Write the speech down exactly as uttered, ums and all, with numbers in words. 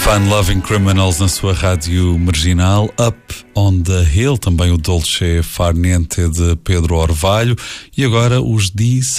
Fun Loving Criminals na sua rádio marginal. Up on the Hill, também o Dolce Far Niente de Pedro Orvalho. E agora os D